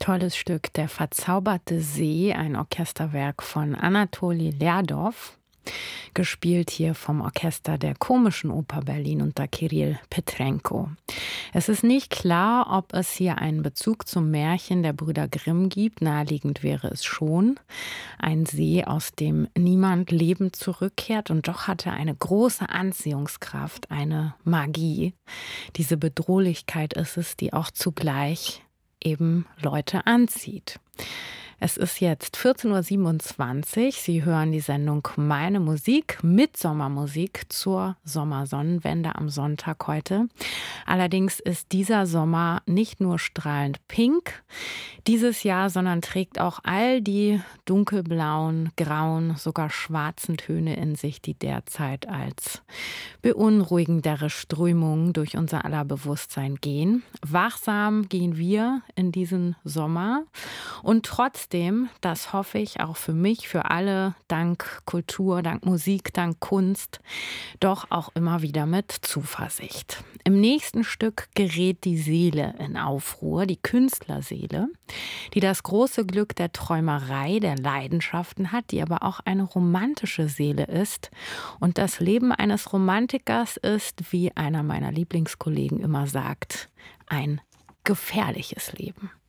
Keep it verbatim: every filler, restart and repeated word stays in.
Tolles Stück, Der verzauberte See, ein Orchesterwerk von Anatoli Lerdorf, gespielt hier vom Orchester der Komischen Oper Berlin unter Kirill Petrenko. Es ist nicht klar, ob es hier einen Bezug zum Märchen der Brüder Grimm gibt. Naheliegend wäre es schon. Ein See, aus dem niemand lebend zurückkehrt, und doch hat er eine große Anziehungskraft, eine Magie. Diese Bedrohlichkeit ist es, die auch zugleich eben Leute anzieht. Es ist jetzt vierzehn Uhr siebenundzwanzig. Sie hören die Sendung Meine Musik, Mitsommermusik zur Sommersonnenwende am Sonntag heute. Allerdings ist dieser Sommer nicht nur strahlend pink dieses Jahr, sondern trägt auch all die dunkelblauen, grauen, sogar schwarzen Töne in sich, die derzeit als beunruhigendere Strömungen durch unser aller Bewusstsein gehen. Wachsam gehen wir in diesen Sommer und trotzdem Trotzdem, das hoffe ich auch für mich, für alle, dank Kultur, dank Musik, dank Kunst, doch auch immer wieder mit Zuversicht. Im nächsten Stück gerät die Seele in Aufruhr, die Künstlerseele, die das große Glück der Träumerei, der Leidenschaften hat, die aber auch eine romantische Seele ist. Und das Leben eines Romantikers ist, wie einer meiner Lieblingskollegen immer sagt, ein gefährliches Leben.